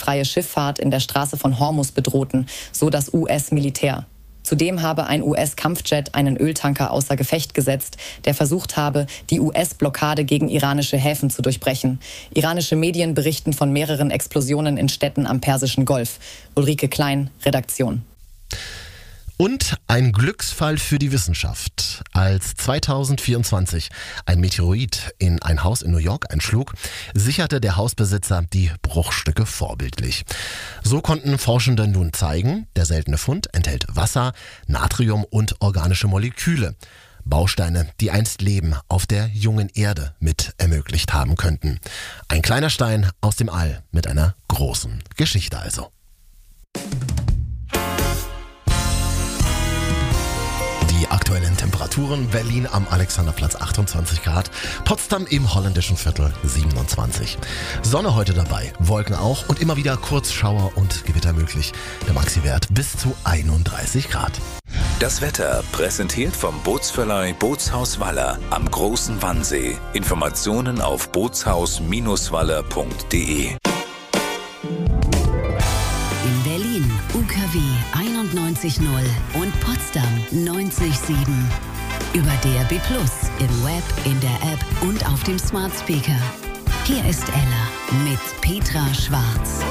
freie Schifffahrt in der Straße von Hormuz bedrohten, so das US-Militär. Zudem habe ein US-Kampfjet einen Öltanker außer Gefecht gesetzt, der versucht habe, die US-Blockade gegen iranische Häfen zu durchbrechen. Iranische Medien berichten von mehreren Explosionen in Städten am Persischen Golf. Ulrike Klein, Redaktion. Und ein Glücksfall für die Wissenschaft. Als 2024 ein Meteorit in ein Haus in New York einschlug, sicherte der Hausbesitzer die Bruchstücke vorbildlich. So konnten Forschende nun zeigen, der seltene Fund enthält Wasser, Natrium und organische Moleküle. Bausteine, die einst Leben auf der jungen Erde mit ermöglicht haben könnten. Ein kleiner Stein aus dem All mit einer großen Geschichte also. Die aktuellen Temperaturen: Berlin am Alexanderplatz 28 Grad, Potsdam im holländischen Viertel 27. Sonne heute dabei, Wolken auch und immer wieder Kurzschauer und Gewitter möglich. Der Maxi-Wert bis zu 31 Grad. Das Wetter präsentiert vom Bootsverleih Bootshaus Waller am Großen Wannsee. Informationen auf bootshaus-waller.de. In Berlin UKW 91.0 und Potsdam 90.7. Über DAB+, im Web, in der App und auf dem Smart Speaker. Hier ist Ella mit Petra Schwarz.